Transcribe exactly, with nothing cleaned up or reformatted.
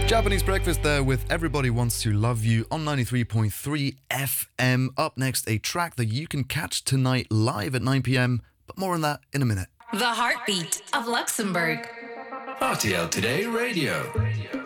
Japanese Breakfast there with Everybody Wants to Love You on ninety-three point three F M. Up next, a track that you can catch tonight live at nine p.m, but more on that in a minute. The heartbeat of Luxembourg. R T L Today Radio.